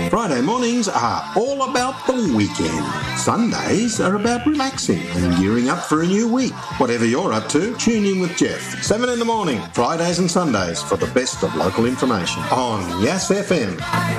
Friday mornings are all about the weekend. Sundays are about relaxing and gearing up for a new week. Whatever you're up to, tune in with Jeff. 7 in the morning, Fridays and Sundays for the best of local information on Yass FM.